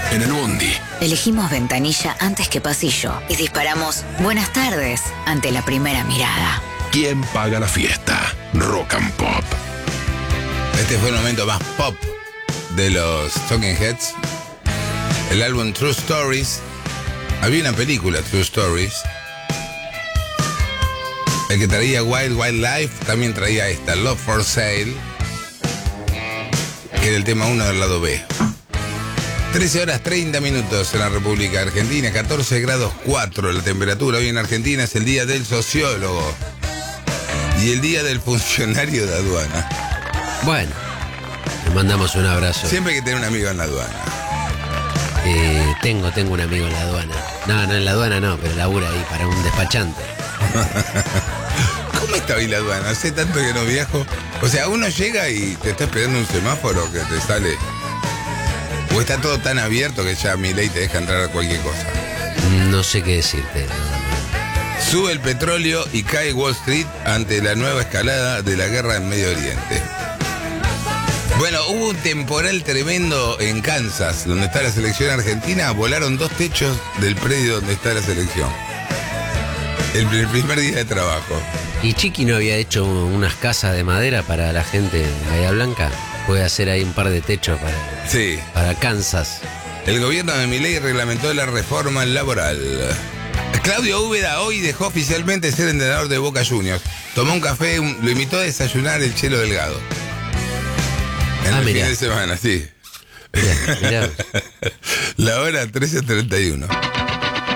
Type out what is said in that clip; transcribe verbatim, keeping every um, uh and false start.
en el bondi. Elegimos ventanilla antes que pasillo y disparamos buenas tardes ante la primera mirada. ¿Quién paga la fiesta? Rock and Pop. Este fue el momento más pop de los Talking Heads. El álbum True Stories. Había una película, True Stories. El que traía Wild Wild Life también traía esta, Love for Sale, que era el tema uno del lado B. trece horas treinta minutos en la República Argentina, catorce grados cuatro la temperatura. Hoy en Argentina es el día del sociólogo y el día del funcionario de aduana. Bueno, le mandamos un abrazo. Siempre hay que tener un amigo en la aduana. Eh, tengo, tengo un amigo en la aduana. No, no en la aduana no, pero labura ahí para un despachante. ¿Cómo está hoy la aduana? Hace tanto que no viajo. O sea, uno llega y te está esperando un semáforo que te sale. O está todo tan abierto que ya mi ley te deja entrar a cualquier cosa. No sé qué decirte. No. Sube el petróleo y cae Wall Street ante la nueva escalada de la guerra en Medio Oriente. Bueno, hubo un temporal tremendo en Kansas, donde está la selección argentina. Volaron dos techos del predio donde está la selección. El, el primer día de trabajo. ¿Y Chiqui no había hecho unas casas de madera para la gente de Bahía Blanca? Puede hacer ahí un par de techos para, sí. para Kansas. El gobierno de Milei reglamentó la reforma laboral. Claudio Úbeda hoy dejó oficialmente ser entrenador de Boca Juniors. Tomó un café, un, lo invitó a desayunar el Chelo Delgado. En ah, el mirá. fin de semana, sí. Mirá, mirá. La hora trece treinta y uno.